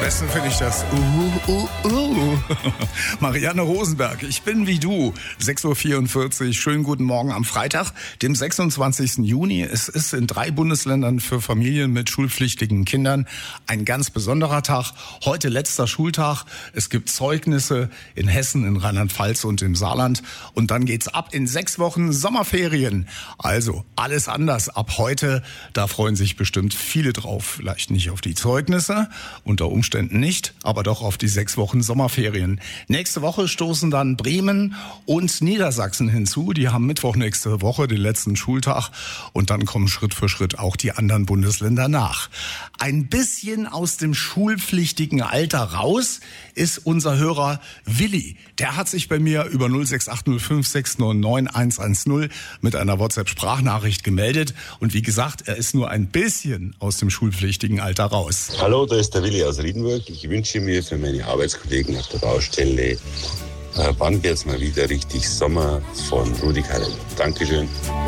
besten finde ich das. Marianne Rosenberg, ich bin wie du. 6.44 Uhr, schönen guten Morgen am Freitag, dem 26. Juni. Es ist in 3 Bundesländern für Familien mit schulpflichtigen Kindern ein ganz besonderer Tag. Heute letzter Schultag. Es gibt Zeugnisse in Hessen, in Rheinland-Pfalz und im Saarland. Und dann geht's ab in 6 Wochen Sommerferien. Also alles anders ab heute. Da freuen sich bestimmt viele drauf. Vielleicht nicht auf die Zeugnisse, unter Umständen nicht, aber doch auf die 6 Wochen Sommerferien. Nächste Woche stoßen dann Bremen und Niedersachsen hinzu. Die haben Mittwoch nächste Woche den letzten Schultag und dann kommen Schritt für Schritt auch die anderen Bundesländer nach. Ein bisschen aus dem schulpflichtigen Alter raus ist unser Hörer Willi. Der hat sich bei mir über 06805699110 mit einer WhatsApp-Sprachnachricht gemeldet. Und wie gesagt, er ist nur ein bisschen aus dem schulpflichtigen Alter raus. Hallo, da ist der Willi aus Riedenburg. Ich wünsche mir für meine Arbeitskollegen auf der Baustelle, wann wird's mal wieder richtig Sommer von Rudi Carrell. Dankeschön.